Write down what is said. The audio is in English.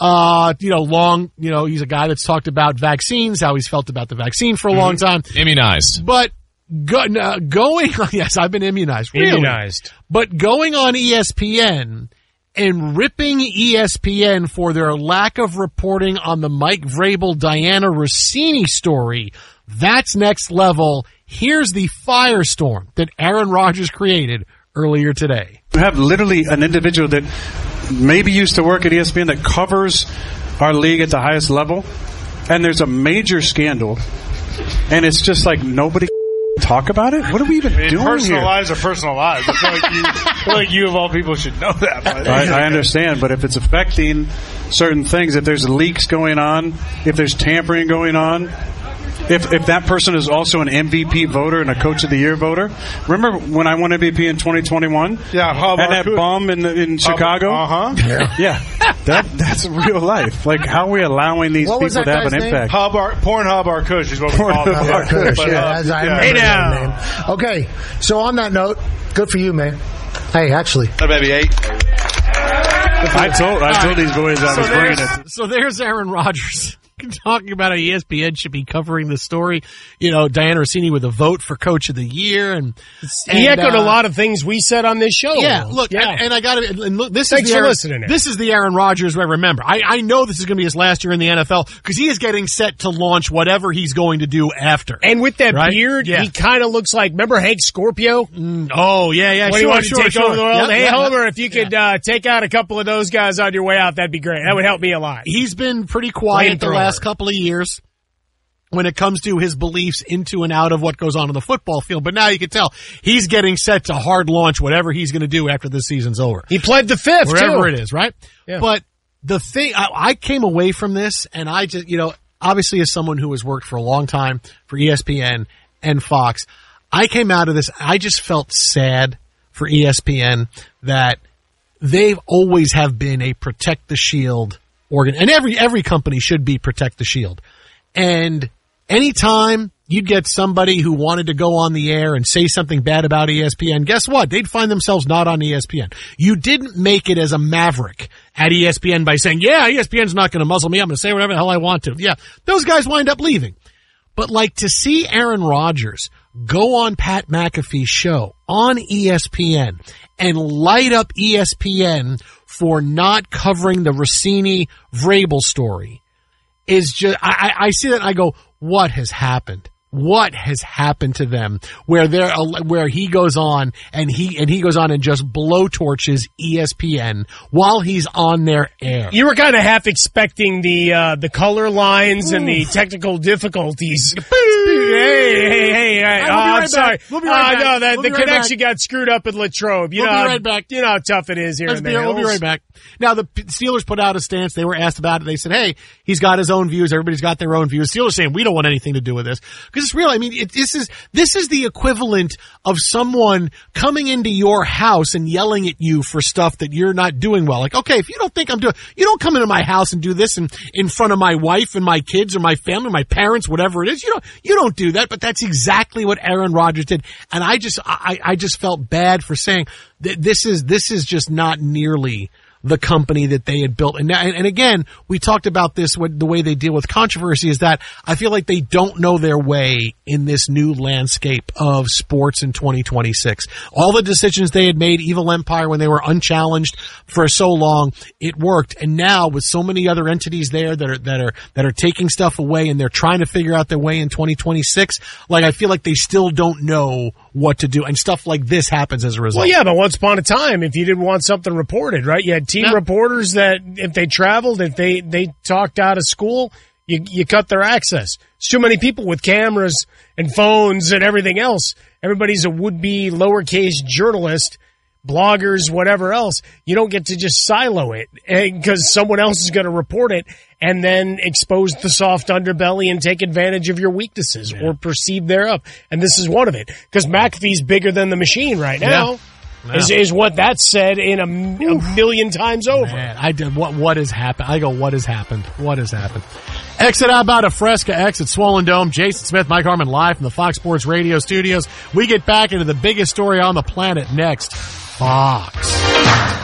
He's a guy that's talked about vaccines, how he's felt about the vaccine for a long time. Immunized. But going on, yes, I've been immunized. Really. Immunized. But going on ESPN and ripping ESPN for their lack of reporting on the Mike Vrabel, Diana Rossini story, that's next level. Here's the firestorm that Aaron Rodgers created earlier today. You have literally an individual that maybe used to work at ESPN that covers our league at the highest level, and there's a major scandal, and it's just like nobody talk about it? What are we even doing personal here? lives are personal lives. I feel like you of all people should know that. I understand, but if it's affecting certain things, if there's leaks going on, if there's tampering going on, if that person is also an MVP voter and a Coach of the Year voter. Remember when I won MVP in 2021? Yeah, and that bomb in Chicago? Yeah. That's real life. Like, how are we allowing these people to have an impact? Pornhub Arkush is what we call it. Hey now. Okay, so on that note, good for you, man. Hey, actually. Maybe 8. I told these boys I was bringing it. So there's Aaron Rodgers talking about how ESPN should be covering the story. Diana Rossini with a vote for Coach of the Year, and he echoed a lot of things we said on this show. Yeah, look, and I got to look. Thanks for listening. This is the Aaron Rodgers I remember. I know this is going to be his last year in the NFL because he is getting set to launch whatever he's going to do after. And with that beard, he kind of looks like, remember Hank Scorpio? Oh yeah, when he wanted to take over the world. Yep, hey Homer, if you could take out a couple of those guys on your way out, that'd be great. That would help me a lot. He's been pretty quiet the last couple of years when it comes to his beliefs into and out of what goes on the football field. But now you can tell he's getting set to hard launch whatever he's going to do after this season's over. He pled the fifth, wherever too. It is, right? Yeah. But the thing, I came away from this, and I just, obviously as someone who has worked for a long time for ESPN and Fox, I came out of this, I just felt sad for ESPN that they've always have been a protect the shield organ, and every company should be protect the shield. And anytime you'd get somebody who wanted to go on the air and say something bad about ESPN, guess what? They'd find themselves not on ESPN. You didn't make it as a maverick at ESPN by saying, yeah, ESPN's not going to muzzle me. I'm going to say whatever the hell I want to. Yeah, those guys wind up leaving. But to see Aaron Rodgers go on Pat McAfee's show on ESPN and light up ESPN for not covering the Rossini Vrabel story is just, I see that and I go, what has happened? What has happened to them where he goes on and he goes on and just blowtorches ESPN while he's on their air? You were kind of half expecting the color lines and the technical difficulties. Hey! I'm sorry. We'll be right back. No, the connection got screwed up in Latrobe. We'll be right back. You know how tough it is here in the hills. We'll be right back. Now, the Steelers put out a stance. They were asked about it. They said, hey, he's got his own views. Everybody's got their own views. Steelers saying, we don't want anything to do with this. Because it's real. I mean, this is the equivalent of someone coming into your house and yelling at you for stuff that you're not doing well. Like, okay, if you don't think I'm doing, you don't come into my house and do this in front of my wife and my kids or my family, my parents, whatever it is. You don't do that, but that's exactly what Aaron Rodgers did. And I just felt bad for saying that this is just not nearly the company that they had built. And again, we talked about this, the way they deal with controversy is that I feel like they don't know their way in this new landscape of sports in 2026. All the decisions they had made, Evil Empire, when they were unchallenged for so long, it worked. And now with so many other entities there that are taking stuff away and they're trying to figure out their way in 2026, I feel like they still don't know what to do. And stuff like this happens as a result. Well, yeah, but once upon a time, if you didn't want something reported, right, you had team reporters that if they traveled, if they talked out of school, you cut their access. It's too many people with cameras and phones and everything else. Everybody's a would-be lowercase journalist, bloggers, whatever else. You don't get to just silo it because someone else is going to report it and then expose the soft underbelly and take advantage of your weaknesses or perceive thereof. And this is one of it because McAfee's bigger than the machine right now. Yeah. No. Is what that said in a million times over. Man, what has happened? I go, what has happened? What has happened? Exit out about a Fresca, exit Swollen Dome. Jason Smith, Mike Harmon live from the Fox Sports Radio studios. We get back into the biggest story on the planet next. Fox.